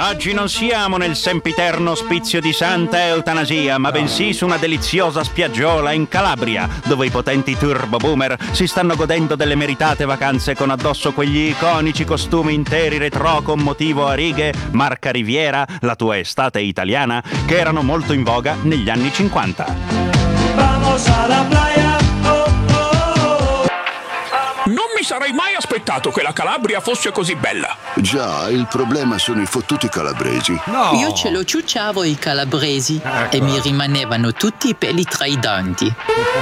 Oggi non siamo nel sempiterno ospizio di Santa Eutanasia, ma bensì su una deliziosa spiaggiola in Calabria, dove i potenti turbo boomer si stanno godendo delle meritate vacanze con addosso quegli iconici costumi interi retro con motivo a righe, marca Riviera, la tua estate italiana, che erano molto in voga negli anni 50. Vamos a la playa. Non mi sarei mai aspettato che la Calabria fosse così bella. Già, il problema sono i fottuti calabresi. No. Io ce lo ciucciavo i calabresi e mi rimanevano tutti i peli tra i denti.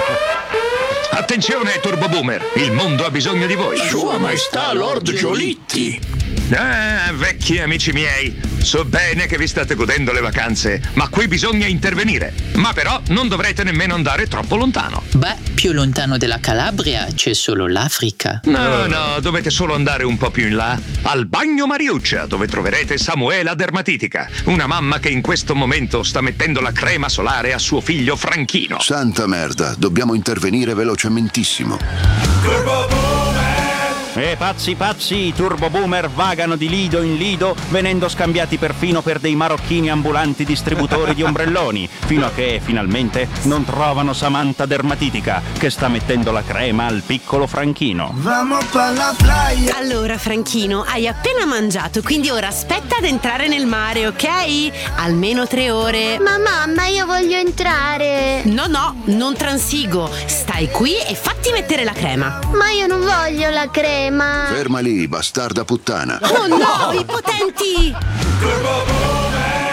Attenzione, Turbo Boomer, il mondo ha bisogno di voi. Sua Maestà Lord Giolitti. Vecchi amici miei, so bene che vi state godendo le vacanze, ma qui bisogna intervenire. Ma però non dovrete nemmeno andare troppo lontano. Beh, più lontano della Calabria c'è solo l'Africa. No, dovete solo andare un po' più in là, al Bagno Mariuccia, dove troverete Samuela Dermatitica, una mamma che in questo momento sta mettendo la crema solare a suo figlio Franchino. Santa merda, dobbiamo intervenire velocementissimo. Turbo Boomer. E pazzi, i turbo boomer vagano di lido in lido, venendo scambiati perfino per dei marocchini ambulanti distributori di ombrelloni, fino a che finalmente non trovano Samantha Dermatitica, che sta mettendo la crema al piccolo Franchino. Vamos pa' la playa. Allora, Franchino, hai appena mangiato, quindi ora aspetta ad entrare nel mare, ok? Almeno 3 ore. Ma mamma, io voglio entrare. No, non transigo. Stai qui e fatti mettere la crema. Ma io non voglio la crema. Ferma lì, bastarda puttana. Oh no, i potenti! Turbo Boomer.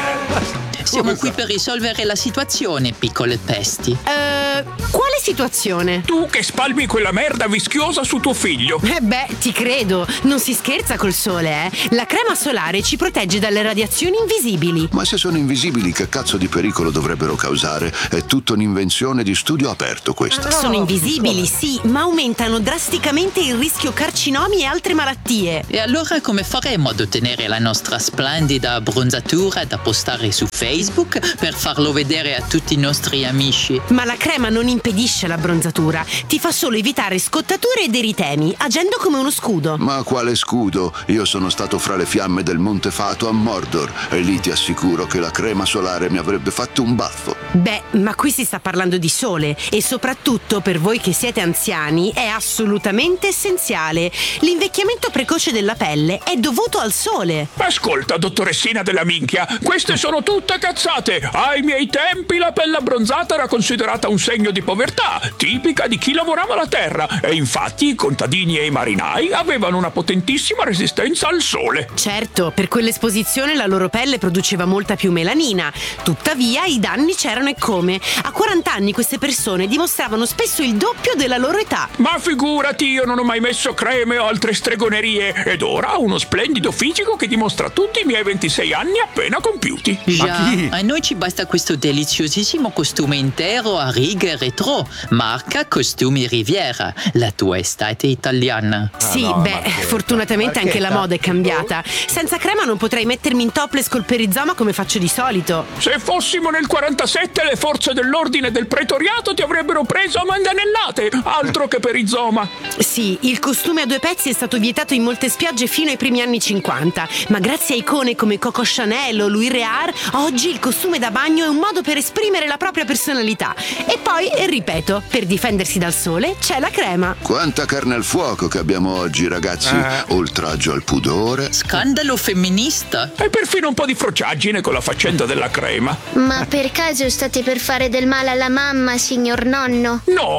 Siamo qui per risolvere la situazione, piccole pesti. Quale situazione? Tu che spalmi quella merda vischiosa su tuo figlio. Ti credo. Non si scherza col sole, eh? La crema solare ci protegge dalle radiazioni invisibili. Ma se sono invisibili, che cazzo di pericolo dovrebbero causare? È tutta un'invenzione di studio aperto questa. Sono invisibili, sì, ma aumentano drasticamente il rischio carcinomi e altre malattie. E allora come faremo ad ottenere la nostra splendida abbronzatura da postare su Facebook per farlo vedere a tutti i nostri amici? Ma la crema non impedisce l'abbronzatura, ti fa solo evitare scottature ed eritemi, agendo come uno scudo. Ma quale scudo? Io sono stato fra le fiamme del Monte Fato a Mordor e lì ti assicuro che la crema solare mi avrebbe fatto un baffo. Ma qui si sta parlando di sole e soprattutto per voi che siete anziani è assolutamente essenziale. L'invecchiamento precoce della pelle è dovuto al sole. Ascolta, dottoressina della minchia, queste sono tutte cazzate. Ai miei tempi la pelle abbronzata era considerata un segno di povertà, tipica di chi lavorava la terra, e infatti i contadini e i marinai avevano una potentissima resistenza al sole. Certo, per quell'esposizione la loro pelle produceva molta più melanina, tuttavia i danni c'erano e come. A 40 anni queste persone dimostravano spesso il doppio della loro età. Ma figurati, io non ho mai messo creme o altre stregonerie ed ora ho uno splendido fisico che dimostra tutti i miei 26 anni appena compiuti. Già, a noi ci basta questo deliziosissimo costume intero a righe retro, marca Costumi Riviera, la tua estate italiana. Sì, fortunatamente anche la moda è cambiata. Senza crema non potrei mettermi in topless col perizoma come faccio di solito. Se fossimo nel 47 le forze dell'ordine del pretoriato ti avrebbero preso a manganellate, altro che perizoma. Sì, il costume a 2 pezzi è stato vietato in molte spiagge fino ai primi anni 50, ma grazie a icone come Coco Chanel o Louis Réard, oggi il costume da bagno è un modo per esprimere la propria personalità. E poi, ripeto, per difendersi dal sole c'è la crema. Quanta carne al fuoco che abbiamo oggi, ragazzi. Oltraggio al pudore. Scandalo femminista. E perfino un po' di frociaggine con la faccenda della crema. Ma per caso state per fare del male alla mamma, signor nonno?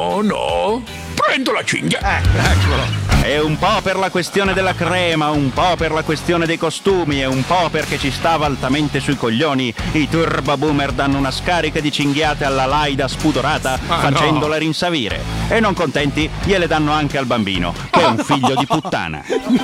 No, prendo la cinghia. Eccolo. E un po' per la questione della crema, un po' per la questione dei costumi e un po' perché ci stava altamente sui coglioni, i turbo boomer danno una scarica di cinghiate alla Laida spudorata facendola rinsavire. E non contenti, gliele danno anche al bambino, che è un figlio di puttana.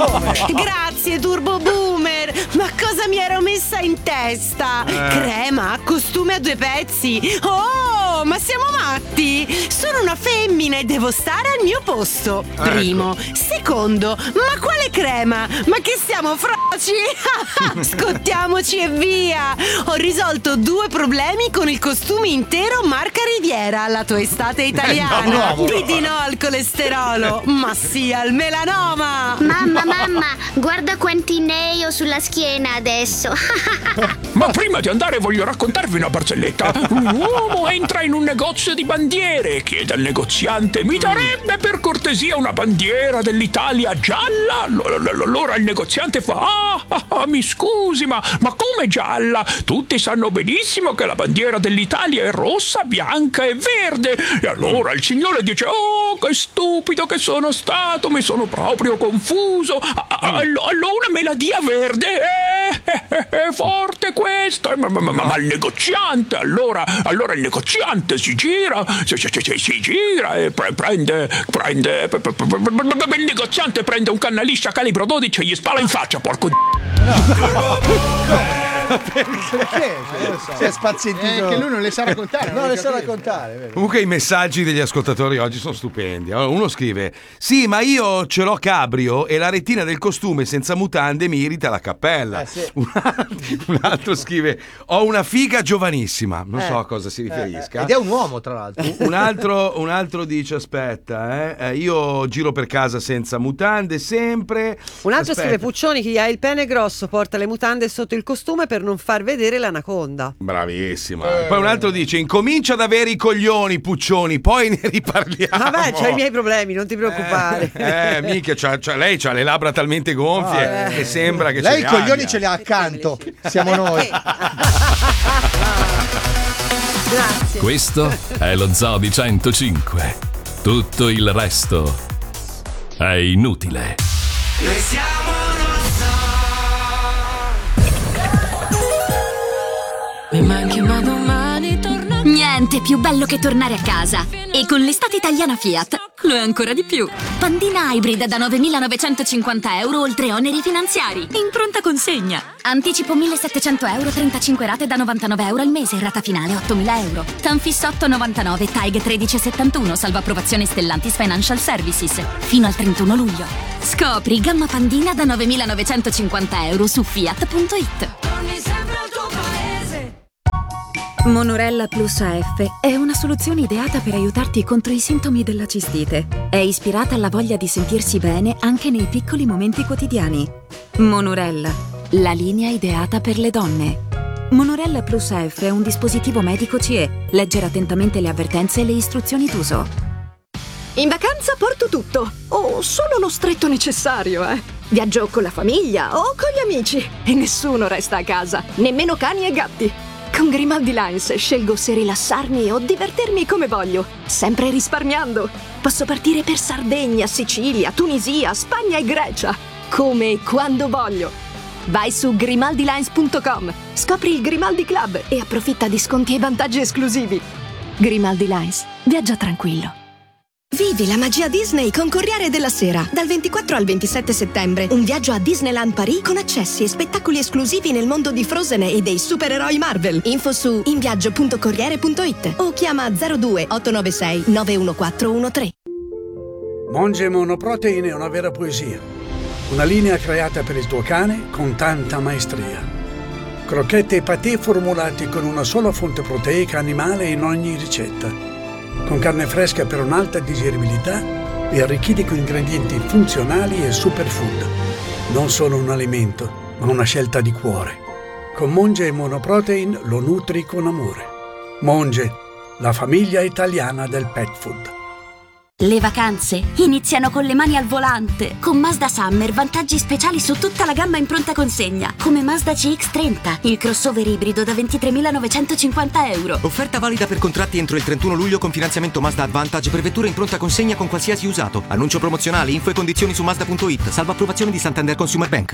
Grazie, turbo boomer! Ma cosa mi ero messa in testa? Crema, costume a 2 pezzi. Oh, ma siamo matti? Sono una femmina e devo stare al mio posto. Primo. Secondo, ma quale crema? Ma che siamo fra... Scottiamoci e via! Ho risolto 2 problemi con il costume intero marca Riviera. La tua estate italiana. Di no al colesterolo, ma sì al melanoma. Mamma, guarda quanti nei ho sulla schiena adesso. Ma prima di andare voglio raccontarvi una barzelletta. Un uomo entra in un negozio di bandiere e chiede al negoziante: mi darebbe per cortesia una bandiera dell'Italia gialla? Allora il negoziante fa: mi scusi, ma come gialla? Tutti sanno benissimo che la bandiera dell'Italia è rossa, bianca e verde. E allora il signore dice: oh, che stupido che sono stato, mi sono proprio confuso. Allora me la dia verde. È forte questo. Ma il negoziante, allora il negoziante si gira e prende il negoziante prende un cannaliscia calibro 12 e gli spala in faccia, porco Perché? Si è spazientito. Che lui non le sa raccontare. Non le sa raccontare. Vero? Comunque i messaggi degli ascoltatori oggi sono stupendi. Allora, uno scrive: sì, ma io ce l'ho cabrio e la rettina del costume senza mutande mi irrita la cappella. Sì. Un altro scrive: ho una figa giovanissima. Non so a cosa si riferisca. Ed è un uomo, tra l'altro. Un altro dice: aspetta, io giro per casa senza mutande sempre. Un altro scrive: Puccioni, chi ha il pene grosso porta le mutande sotto il costume per non far vedere l'anaconda. Bravissima. Poi un altro dice: incomincia ad avere i coglioni, Puccioni, poi ne riparliamo. Vabbè, c'ho i miei problemi, non ti preoccupare. Mica, lei c'ha le labbra talmente gonfie che sembra che lei ce i coglioni ce li ha accanto. Siamo noi. Grazie. Questo è lo Zoo di 105. Tutto il resto è inutile. Noi siamo Mi manchi ma domani torno. Niente più bello che tornare a casa. E con l'estate italiana Fiat lo è ancora di più. Pandina Hybrid da 9.950 euro oltre oneri finanziari. In pronta consegna. Anticipo 1.700 euro, 35 rate da 99 euro al mese. Rata finale 8.000 euro. Tanfis 8,99, TAG 1371. Salvo approvazione Stellantis Financial Services. Fino al 31 luglio. Scopri gamma Pandina da 9.950 euro su Fiat.it. Monorella Plus AF è una soluzione ideata per aiutarti contro i sintomi della cistite. È ispirata alla voglia di sentirsi bene anche nei piccoli momenti quotidiani. Monorella, la linea ideata per le donne. Monorella Plus AF è un dispositivo medico CE. Leggere attentamente le avvertenze e le istruzioni d'uso. In vacanza porto tutto, o solo lo stretto necessario, Viaggio con la famiglia o con gli amici e nessuno resta a casa, nemmeno cani e gatti. Con Grimaldi Lines scelgo se rilassarmi o divertirmi come voglio, sempre risparmiando. Posso partire per Sardegna, Sicilia, Tunisia, Spagna e Grecia, come e quando voglio. Vai su grimaldilines.com, scopri il Grimaldi Club e approfitta di sconti e vantaggi esclusivi. Grimaldi Lines, viaggia tranquillo. Vivi la magia Disney con Corriere della Sera. Dal 24 al 27 settembre, un viaggio a Disneyland Paris con accessi e spettacoli esclusivi nel mondo di Frozen e dei supereroi Marvel. Info su inviaggio.corriere.it o chiama 02 896 91413. Monge Monoprotein è una vera poesia. Una linea creata per il tuo cane con tanta maestria. Crocchette e patè formulati con una sola fonte proteica animale in ogni ricetta. Con carne fresca per un'alta digeribilità e arricchiti con ingredienti funzionali e superfood. Non solo un alimento, ma una scelta di cuore. Con Monge Monoprotein lo nutri con amore. Monge, la famiglia italiana del pet food. Le vacanze iniziano con le mani al volante. Con Mazda Summer vantaggi speciali su tutta la gamma in pronta consegna. Come Mazda CX-30, il crossover ibrido da 23.950 euro. Offerta valida per contratti entro il 31 luglio con finanziamento Mazda Advantage per vetture in pronta consegna con qualsiasi usato. Annuncio promozionale, info e condizioni su Mazda.it. Salvo approvazione di Santander Consumer Bank.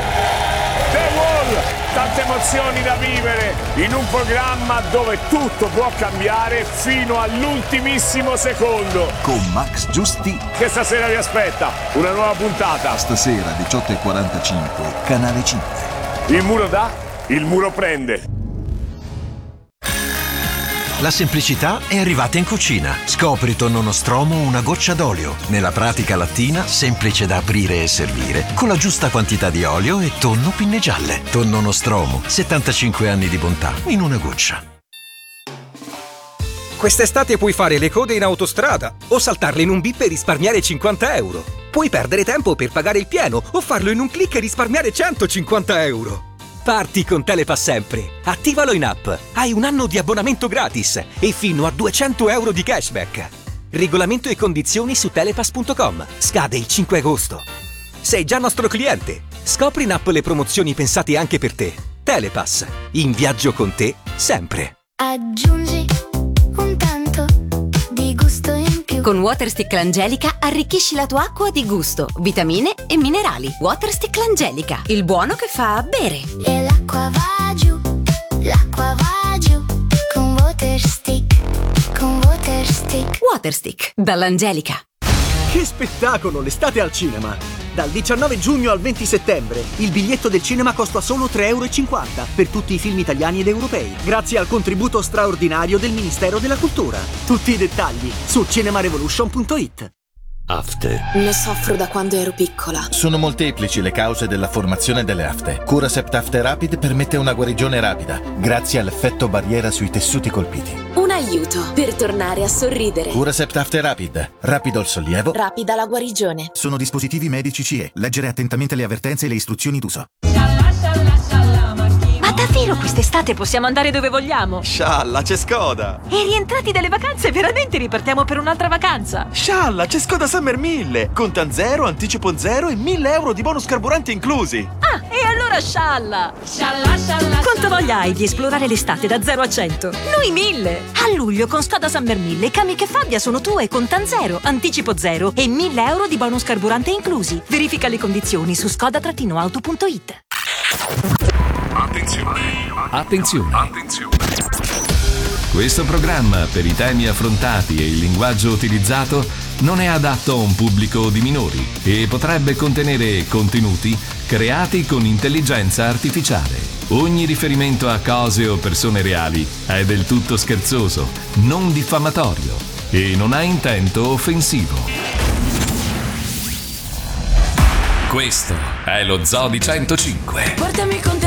Tante emozioni da vivere in un programma dove tutto può cambiare fino all'ultimissimo secondo. Con Max Giusti. Che stasera vi aspetta una nuova puntata. Stasera 18:45, Canale 5. Il muro dà, il muro prende. La semplicità è arrivata in cucina. Scopri tonno nostromo una goccia d'olio. Nella pratica lattina, semplice da aprire e servire, con la giusta quantità di olio e tonno pinne gialle. Tonno nostromo, 75 anni di bontà in una goccia. Quest'estate puoi fare le code in autostrada o saltarle in un bip e risparmiare 50 euro. Puoi perdere tempo per pagare il pieno o farlo in un click e risparmiare 150 euro. Parti con Telepass sempre. Attivalo in app. Hai un anno di abbonamento gratis e fino a 200 euro di cashback. Regolamento e condizioni su telepass.com. Scade il 5 agosto. Sei già nostro cliente. Scopri in app le promozioni pensate anche per te. Telepass. In viaggio con te sempre. Aggiungi un tanto di gusto in più. Con Waterstick L'Angelica arricchisci la tua acqua di gusto, vitamine e minerali. Waterstick L'Angelica, il buono che fa bere. E l'acqua va giù con Waterstick, con Waterstick. Waterstick dall'Angelica. Che spettacolo, l'estate al cinema! Dal 19 giugno al 20 settembre il biglietto del cinema costa solo 3,50 euro per tutti i film italiani ed europei, grazie al contributo straordinario del Ministero della Cultura. Tutti i dettagli su cinemarevolution.it. Afte. Ne soffro da quando ero piccola. Sono molteplici le cause della formazione delle afte. Curacept Afte Rapid permette una guarigione rapida, grazie all'effetto barriera sui tessuti colpiti. Un aiuto per tornare a sorridere. Curacept Afte Rapid. Rapido il sollievo. Rapida la guarigione. Sono dispositivi medici CE. Leggere attentamente le avvertenze e le istruzioni d'uso. Ma davvero quest'estate possiamo andare dove vogliamo? Scialla, c'è Skoda! E rientrati dalle vacanze veramente ripartiamo per un'altra vacanza? Scialla, c'è Skoda Summer 1000! Contan 0, anticipo 0 e 1000 euro di bonus carburanti inclusi! Ah, e allora scialla! Quanto voglia hai di esplorare l'estate da 0 a 100? Noi 1000! A luglio con Skoda Summer 1000 Kamiq e Fabia sono tue, contan 0, anticipo 0 e 1000 euro di bonus carburante inclusi. Verifica le condizioni su skoda-auto.it. Attenzione. Questo programma, per i temi affrontati e il linguaggio utilizzato, non è adatto a un pubblico di minori e potrebbe contenere contenuti creati con intelligenza artificiale. Ogni riferimento a cose o persone reali è del tutto scherzoso, non diffamatorio e non ha intento offensivo. Questo è lo Zoo di 105. Portami con te